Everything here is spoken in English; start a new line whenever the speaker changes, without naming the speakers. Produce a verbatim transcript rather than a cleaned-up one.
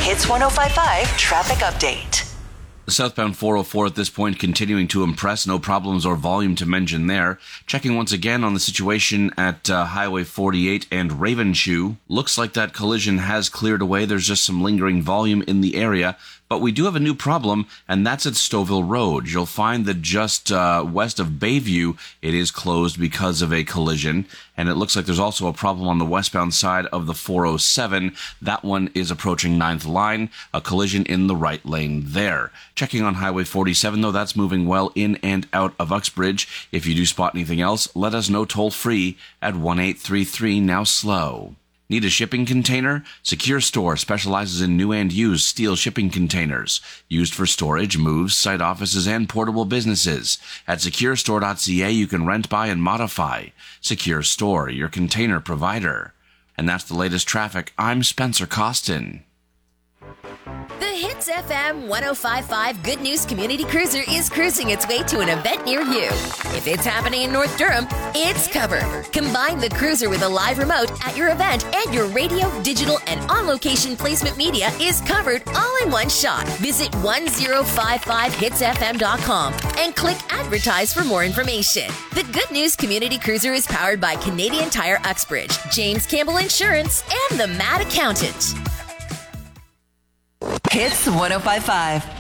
Hits one oh five point five traffic update.
Southbound four oh four at this point continuing to impress. No problems or volume to mention there. Checking once again on the situation at uh, Highway forty-eight and Ravenshoe. Looks like that collision has cleared away. There's just some lingering volume in the area. But we do have a new problem, and that's at Stouffville Road. You'll find that just uh, west of Bayview, it is closed because of a collision. And it looks like there's also a problem on the westbound side of the four oh seven. That one is approaching ninth line. A collision in the right lane there. Checking on Highway forty-seven, though, that's moving well in and out of Uxbridge. If you do spot anything else, let us know toll-free at one eight three three now slow. Need a shipping container? Secure Store specializes in new and used steel shipping containers, used for storage, moves, site offices, and portable businesses. At secure store dot c a, you can rent, buy, and modify. Secure Store, your container provider. And that's the latest traffic. I'm Spencer Costin.
The Hits F M one oh five point five Good News Community Cruiser is cruising its way to an event near you. If it's happening in North Durham, it's covered. Combine the cruiser with a live remote at your event, and your radio, digital, and on-location placement media is covered all in one shot. Visit ten fifty-five hits f m dot com and click Advertise for more information. The Good News Community Cruiser is powered by Canadian Tire Uxbridge, James Campbell Insurance, and the Mad Accountant.
Hits one oh five point five.